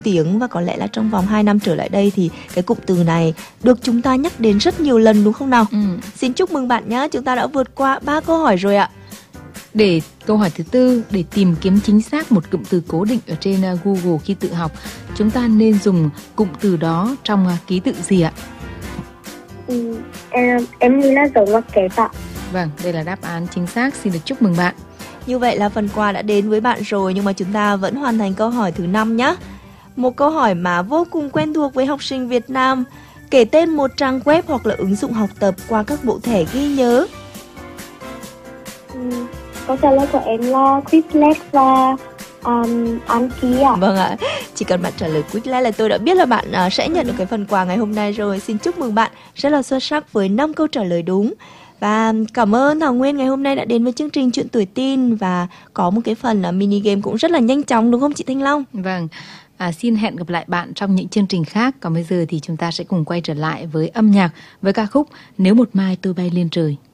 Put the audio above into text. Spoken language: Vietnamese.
tiếng và có lẽ là trong vòng 2 năm trở lại đây thì cái cụm từ này được chúng ta nhắc đến rất nhiều lần đúng không nào? Xin chúc mừng bạn nhé, chúng ta đã vượt qua 3 câu hỏi rồi ạ. Để câu hỏi thứ tư, để tìm kiếm chính xác một cụm từ cố định ở trên Google khi tự học, chúng ta nên dùng cụm từ đó trong ký tự gì ạ? Em nghĩ là giống ngoặc kép ạ. Vâng, đây là đáp án chính xác, xin được chúc mừng bạn. Như vậy là phần quà đã đến với bạn rồi, nhưng mà chúng ta vẫn hoàn thành câu hỏi thứ 5 nhé. Một câu hỏi mà vô cùng quen thuộc với học sinh Việt Nam. Kể tên một trang web hoặc là ứng dụng học tập qua các bộ thẻ ghi nhớ. Câu trả lời của em là Quizlet và Anki ạ. Vâng ạ, chỉ cần bạn trả lời Quizlet là tôi đã biết là bạn sẽ nhận được cái phần quà ngày hôm nay rồi. Xin chúc mừng bạn rất là xuất sắc với 5 câu trả lời đúng. Và cảm ơn Thảo Nguyên ngày hôm nay đã đến với chương trình Chuyện Tuổi Teen và có một cái phần mini game cũng rất là nhanh chóng đúng không chị Thanh Long? Vâng, xin hẹn gặp lại bạn trong những chương trình khác. Còn bây giờ thì chúng ta sẽ cùng quay trở lại với âm nhạc, với ca khúc Nếu Một Mai Tôi Bay Lên Trời.